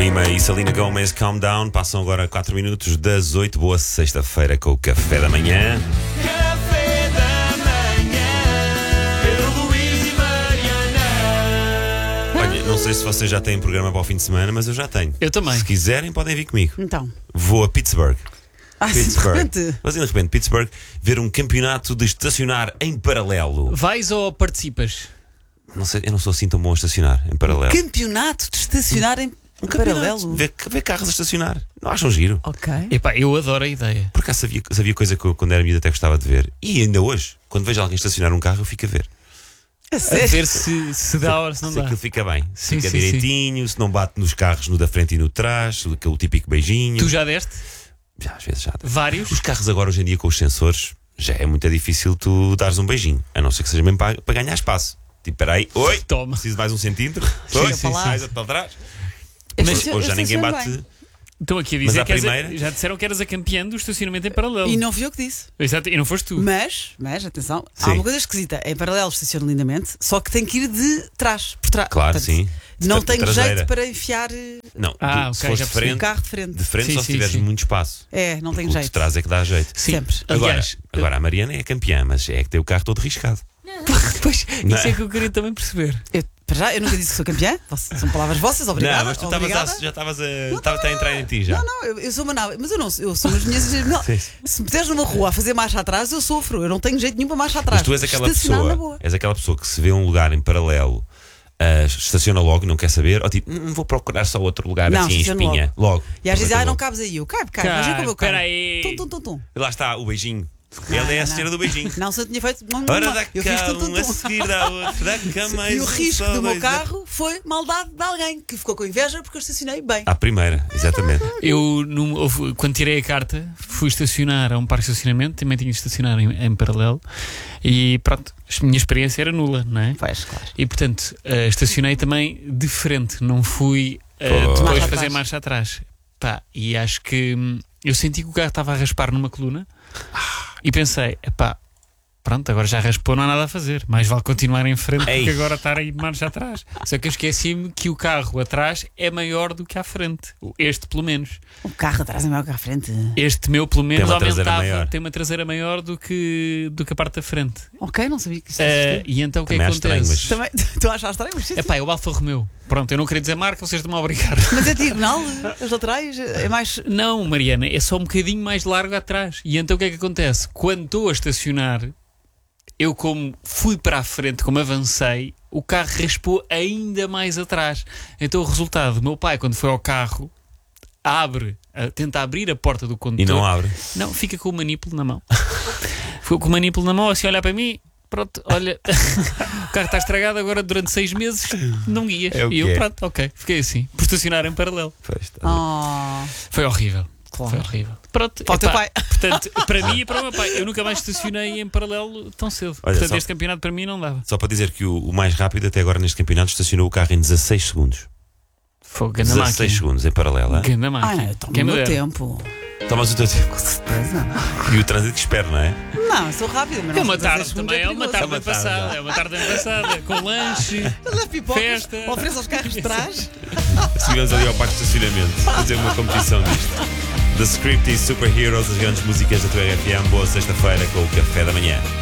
Rima e Selena Gomez, Calm Down. Passam agora 4 minutos das 8. Boa sexta-feira com o Café da Manhã. Café da Manhã, Pedro Luís e Mariana. Olha, não sei se vocês já têm programa para o fim de semana, mas eu já tenho. Eu também. Se quiserem, podem vir comigo. Então. Vou a Pittsburgh. De repente. Mas de repente, Pittsburgh, ver um campeonato de estacionar em paralelo. Vais ou participas? Não sei, eu não sou assim tão bom a estacionar em paralelo. Campeonato de estacionar em paralelo. Ver carros a estacionar. Não acham giro? Ok. Epá, eu adoro a ideia. Por acaso sabia coisa que eu, quando era miúdo, até gostava de ver. E ainda hoje, quando vejo alguém estacionar um carro, eu fico a ver. A A sério? ver se dá ou se não Se dá. aquilo fica bem, se Sim, fica sim, direitinho, se não bate nos carros no da frente e no de trás, aquele típico beijinho. Tu já deste? Já, às vezes já. Vários? Os carros agora, hoje em dia, com os sensores, já é muito difícil tu dares um beijinho, a não ser que seja mesmo para ganhar espaço. Tipo, peraí, oi, Toma. preciso de mais um centímetro. Chega Oi, para lá. mais para trás. Mas Hoje já ninguém bate. bem. Estão aqui a Mas dizer à que primeira? já disseram que eras a campeã do estacionamento em paralelo. E não fui eu que disse. Exato, e não foste tu. Mas, atenção, há Sim. uma coisa esquisita. Em paralelo estaciono lindamente, só que tem que ir de trás, por trás. Claro, sim. Não De tenho traseira. jeito para enfiar Não, Ah, se ok, fores já de percebi. o frente, carro de frente. de frente Sim, só se sim, tiveres sim. muito espaço. É, não tenho O de jeito. trás é que dá jeito. Sempre. Aliás, Agora a Mariana é campeã, mas é que tem o carro todo riscado. pois, Não. isso é que eu queria também perceber. Para já, eu nunca disse que sou campeã. São palavras vossas, obrigada. Não, mas tu obrigada. já estavas a entrar em ti já. Não, eu sou uma nave, mas eu sou umas minhas. Não, Sim. se me puseres numa rua a fazer marcha atrás, eu sofro. Eu não tenho jeito nenhum para marcha atrás. Mas tu és aquela Estacionar na boa. pessoa, que se vê um lugar em paralelo, estaciona logo, não quer saber, ou tipo, vou procurar só outro lugar Não, assim em estaciono espinha. Logo. E às vezes, Aproveita não logo. cabes aí. Eu cabe, mas é como eu Espera cabo. aí. Tum. E lá está o beijinho. Ela é a senhora do beijinho. Não, se eu tinha feito. Ora da Eu fiz cá, tum. a seguir da outra, da cá mais E o um, risco só do meu dois. carro foi maldade de alguém que ficou com inveja porque eu estacionei bem. À primeira, exatamente. Eu, quando tirei a carta, fui estacionar a um parque de estacionamento, também tinha de estacionar em paralelo, e pronto, a minha experiência era nula, não é? Pois, claro. E portanto, estacionei também de frente, não fui depois Marcha fazer atrás. marcha atrás. Pá, e acho que eu senti que o carro estava a raspar numa coluna e pensei, epá, pronto, agora já raspou, não há nada a fazer, mais vale continuar em frente Ei. porque agora estar aí de marcha atrás. Só que eu esqueci-me que o carro atrás é maior do que à frente, este pelo menos. O carro atrás é maior que à frente. Este meu, pelo menos, uma traseira aumentava. maior. Tem uma traseira maior do que a parte da frente. Ok, não sabia que isso existia. E então o que é que Também acho estranho, acontece? mas- Também, tu achas estranho? Mas, sim, É pá, é o Alfa Romeo. Pronto, eu não queria dizer marca, vocês estão a obrigar. mas é diagonal, as laterais, é mais. Não, Mariana, é só um bocadinho mais largo atrás. E então o que é que acontece? Quando estou a estacionar, eu como fui para a frente, como avancei, o carro raspou ainda mais atrás. Então o resultado, o meu pai, quando foi ao carro, tenta abrir a porta do E condutor. não abre. Não, fica com o manípulo na mão. Ficou com o manípulo na mão, assim a olhar para mim. Pronto, olha, o carro está estragado agora durante 6 meses, não guias. É o E que eu, é. pronto, ok, fiquei assim, por estacionar em paralelo. Pois, está a ver. Oh, Foi horrível. Claro. Foi horrível. Pronto, Para o teu epá, pai. Portanto, para mim e para o meu pai, eu nunca mais estacionei em paralelo tão cedo. Olha, Portanto, só- este campeonato para mim não dava. Só para dizer que o mais rápido até agora neste campeonato estacionou o carro em 16 segundos. Foi ganda 16 máquina. segundos em paralelo. hein? Ganda ah, máquina. eu tomo Quem o me meu dera. tempo. Tomas o teu tempo. Com certeza. E o trânsito que espera, não é? Não, eu sou rápida, mas É não uma sou 16 tarde segundos, também, é uma perigoso. tarde É uma bem tarde, passada. já. É uma tarde bem passada, com lanche. As pipocas, Festa. oferece aos carros de trás. Chegamos ali ao parque de estacionamento. Fazer uma competição disto. The Script e Super Heroes, as grandes músicas da tua RFM. Boa sexta-feira com o Café da Manhã.